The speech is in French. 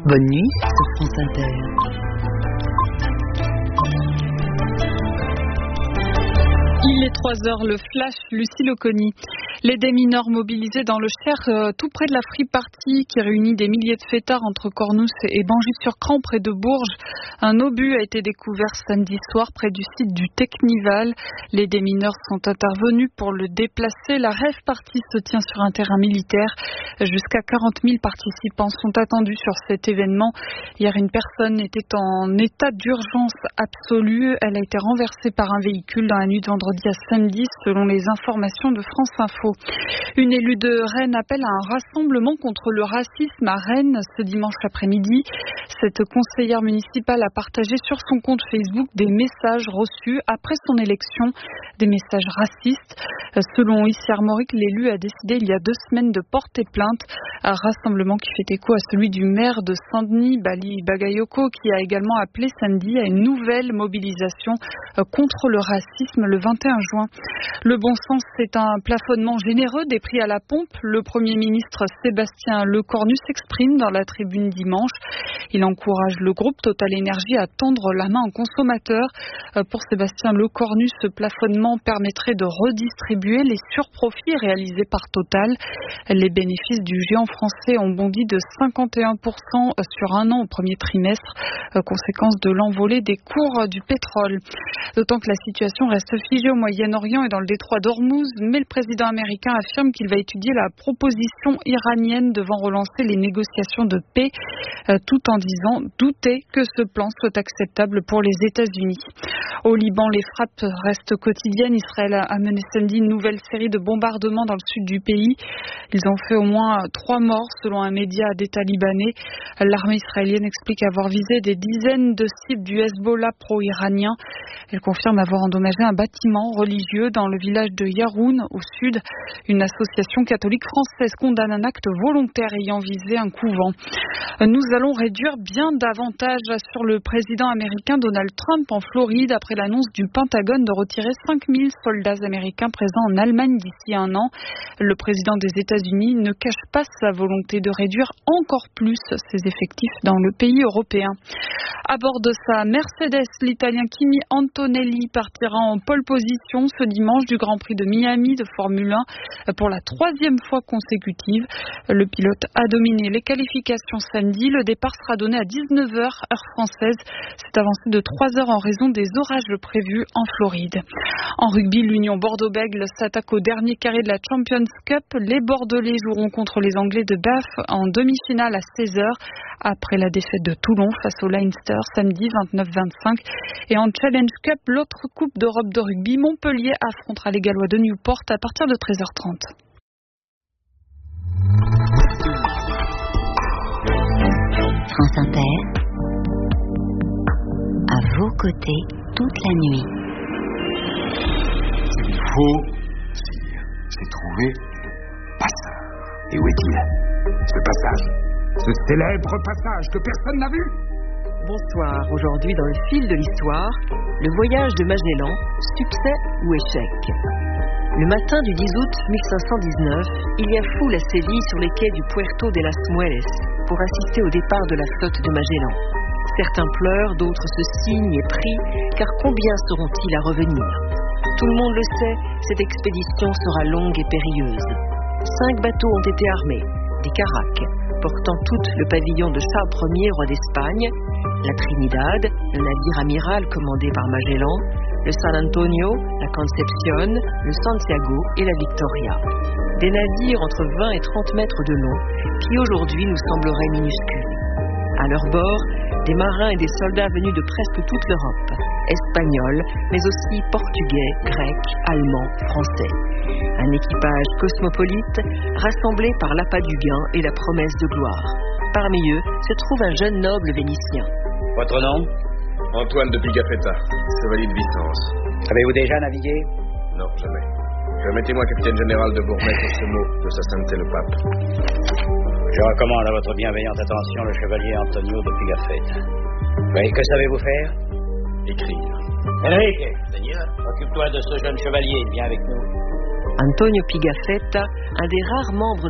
Bonne nuit sur France Inter. Il est 3h, le flash, Lucie Oconi. Les démineurs mobilisés dans le Cher, tout près de la Free Party, qui réunit des milliers de fêtards entre Cornousse et Bangis-sur-Cran, près de Bourges. Un obus a été découvert samedi soir près du site du Technival. Les démineurs sont intervenus pour le déplacer. La rave party se tient sur un terrain militaire. Jusqu'à 40 000 participants sont attendus sur cet événement. Hier, une personne était en état d'urgence absolue. Elle a été renversée par un véhicule dans la nuit de vendredi à samedi, selon les informations de France Info. Une élue de Rennes appelle à un rassemblement contre le racisme à Rennes ce dimanche après-midi. Cette conseillère municipale a partagé sur son compte Facebook des messages reçus après son élection, des messages racistes. Selon Issi Armorique, l'élu a décidé il y a 2 semaines de porter plainte. Un rassemblement qui fait écho à celui du maire de Saint-Denis, Bali Bagayoko, qui a également appelé samedi à une nouvelle mobilisation contre le racisme le 21 juin. Le bon sens, c'est un plafonnement généreux des prix à la pompe. Le Premier ministre Sébastien Lecornu s'exprime dans la tribune dimanche. Il encourage le groupe Total Énergie à tendre la main aux consommateurs. Pour Sébastien Lecornu, ce plafonnement permettrait de redistribuer les surprofits réalisés par Total. Les bénéfices du géant français ont bondi de 51% sur un an au premier trimestre, conséquence de l'envolée des cours du pétrole. D'autant que la situation reste figée au Moyen-Orient et dans le détroit d'Ormuz, mais le président américain affirme qu'il va étudier la proposition iranienne devant relancer les négociations de paix, tout en disant douter que ce plan soit acceptable pour les États-Unis. Au Liban, les frappes restent quotidiennes. Israël a mené samedi une nouvelle série de bombardements dans le sud du pays. Ils ont fait au moins 3 morts selon un média d'État libanais. L'armée israélienne explique avoir visé des dizaines de sites du Hezbollah pro-iranien. Elle confirme avoir endommagé un bâtiment religieux dans le village de Yaroun au sud. Une association catholique française condamne un acte volontaire ayant visé un couvent. Nous allons réduire bien davantage, assure le président américain Donald Trump en Floride après l'annonce du Pentagone de retirer 5000 soldats américains présents en Allemagne d'ici 1 an. Le président des États-Unis ne cache pas sa volonté de réduire encore plus ses effectifs dans le pays européen. À bord de sa Mercedes, l'Italien Kimi Antonelli partira en pole position ce dimanche du Grand Prix de Miami de Formule 1 pour la 3e fois consécutive. Le pilote a dominé les qualifications samedi. Le départ sera donné à 19h heure française. C'est avancé de 3 heures en raison des orages prévus en Floride. En rugby, l'Union Bordeaux-Bègles s'attaque au dernier carré de la Champions Cup. Les Bordelais joueront contre les Anglais de Bath en demi-finale à 16h après la défaite de Toulon face au Leinster samedi 29-25. Et en Challenge Cup, l'autre Coupe d'Europe de rugby, Montpellier affrontera les Gallois de Newport à partir de 13h30. France Inter, à vos côtés toute la nuit. Ce qu'il faut, c'est trouver le passage. Et où est-il, ce passage? Ce célèbre passage que personne n'a vu? Bonsoir, aujourd'hui dans le fil de l'histoire, le voyage de Magellan, succès ou échec. Le matin du 10 août 1519, il y a foule à Séville sur les quais du Puerto de las Muelas pour assister au départ de la flotte de Magellan. Certains pleurent, d'autres se signent et prient, car combien seront-ils à revenir? Tout le monde le sait, cette expédition sera longue et périlleuse. 5 bateaux ont été armés, des caracs, portant toutes le pavillon de Charles Ier, roi d'Espagne, la Trinidad, le navire amiral commandé par Magellan, le San Antonio, la Concepción, le Santiago et la Victoria. Des navires entre 20 et 30 mètres de long qui aujourd'hui nous sembleraient minuscules. À leur bord, des marins et des soldats venus de presque toute l'Europe, espagnols, mais aussi portugais, grecs, allemands, français. Un équipage cosmopolite rassemblé par l'appât du gain et la promesse de gloire. Parmi eux se trouve un jeune noble vénitien. Votre nom? Antoine de Pigafetta, chevalier de Vicence. Avez-vous déjà navigué? Non, jamais. Permettez-moi, capitaine général, de vous remettre ce mot de sa sainteté le pape. Je recommande à votre bienveillante attention le chevalier Antonio de Pigafetta. Oui, que savez-vous faire? Écrire. Enrique, Seigneur, occupe-toi de ce jeune chevalier, il vient avec nous. Antonio Pigafetta, un des rares membres